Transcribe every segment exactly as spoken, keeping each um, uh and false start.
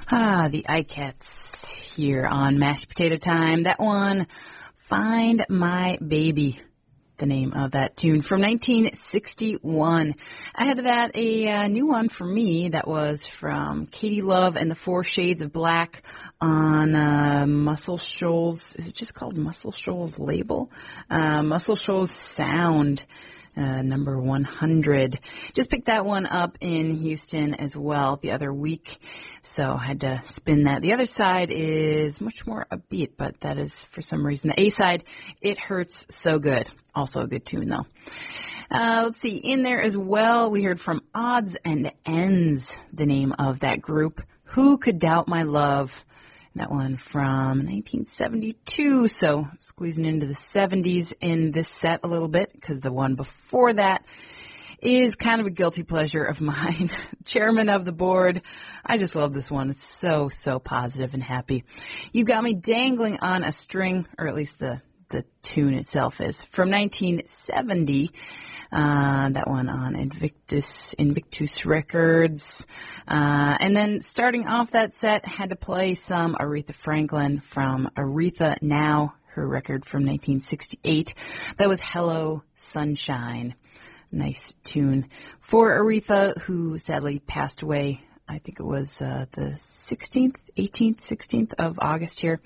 Ah, the iCats here on Mashed Potato Time. That one, Find My Baby, the name of that tune from nineteen sixty-one. Ahead of that, a uh, new one for me that was from Katie Love and the Four Shades of Black on uh, Muscle Shoals. Is it just called Muscle Shoals label? Uh, Muscle Shoals Sound. Uh, number one hundred. Just picked that one up in Houston as well the other week, so I had to spin that. The other side is much more upbeat, but that is for some reason the A side. It Hurts So Good. Also a good tune though. Uh, let's see, in there as well, we heard from Odds and Ends, the name of that group. Who Could Doubt My Love? That one from nineteen seventy-two, so squeezing into the seventies in this set a little bit, because the one before that is kind of a guilty pleasure of mine. Chairman of the Board. I just love this one. It's so, so positive and happy. You Got Me Dangling on a String, or at least the, the tune itself is, from nineteen seventy. Uh, that one on Invictus, Invictus Records. Uh, and then starting off that set, had to play some Aretha Franklin from Aretha Now, her record from nineteen sixty-eight. That was Hello Sunshine. Nice tune for Aretha, who sadly passed away. I think it was uh, the sixteenth, eighteenth, sixteenth of August here.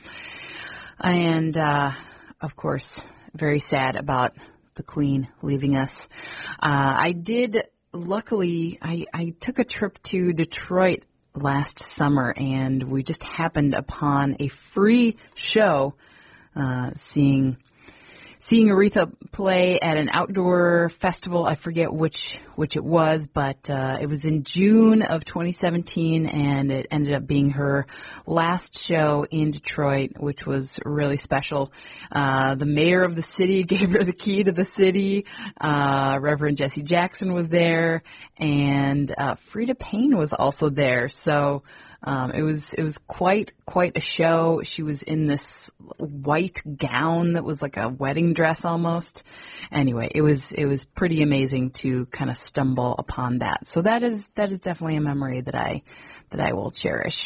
And, uh, of course, very sad about the Queen leaving us. Uh, I did, luckily, I, I took a trip to Detroit last summer, and we just happened upon a free show, uh, seeing seeing Aretha play at an outdoor festival. I forget which which it was, but uh, it was in June of twenty seventeen, and it ended up being her last show in Detroit, which was really special. Uh, the mayor of the city gave her the key to the city. Uh, Reverend Jesse Jackson was there, and uh, Freda Payne was also there. So Um, it was, it was quite, quite a show. She was in this white gown that was like a wedding dress almost. Anyway, it was, it was pretty amazing to kind of stumble upon that. So that is, that is definitely a memory that I, that I will cherish.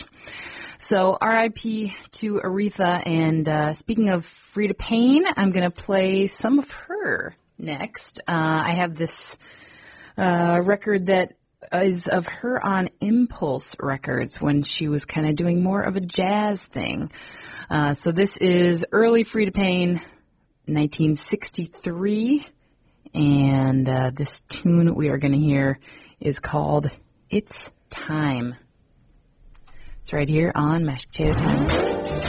So R I P to Aretha. And, uh, speaking of Freda Payne, I'm going to play some of her next. Uh, I have this, uh, record that is of her on Impulse Records when she was kind of doing more of a jazz thing. Uh, so this is early Freda Payne, nineteen sixty-three, and uh, this tune we are going to hear is called It's Time. It's right here on Mashed Potato Time.